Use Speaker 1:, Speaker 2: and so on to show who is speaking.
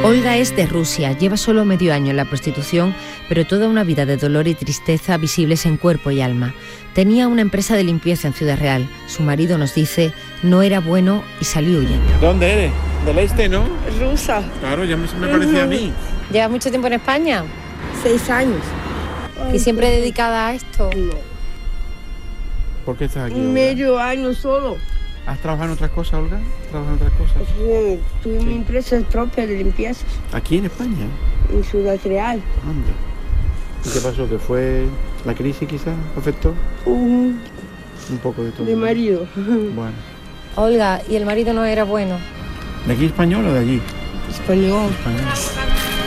Speaker 1: Olga es de Rusia, lleva solo medio año en la prostitución, pero toda una vida de dolor y tristeza visibles en cuerpo y alma. Tenía una empresa de limpieza en Ciudad Real. Su marido, nos dice, no era bueno y salió huyendo.
Speaker 2: ¿Dónde eres? Del este, ¿no?
Speaker 3: Rusa.
Speaker 2: Claro, ya me parecía a mí.
Speaker 1: ¿Llevas mucho tiempo en España?
Speaker 3: 6 años.
Speaker 1: ¿Y siempre dedicada a esto?
Speaker 3: No.
Speaker 2: ¿Por qué estás aquí, Olga?
Speaker 3: Medio año solo.
Speaker 2: ¿Has trabajado en otras cosas, Olga? ¿Trabajas en otras cosas?
Speaker 3: Sí, tuve mi empresa propia de limpieza
Speaker 2: ¿Aquí en España?
Speaker 3: en Ciudad Real.
Speaker 2: Anda. ¿Y qué pasó? ¿Que fue la crisis quizás afectó? Un poco de todo.
Speaker 3: De marido.
Speaker 2: Bueno.
Speaker 1: Olga, ¿y el marido no era bueno?
Speaker 2: ¿De aquí español o de allí?
Speaker 3: Español.
Speaker 2: Español.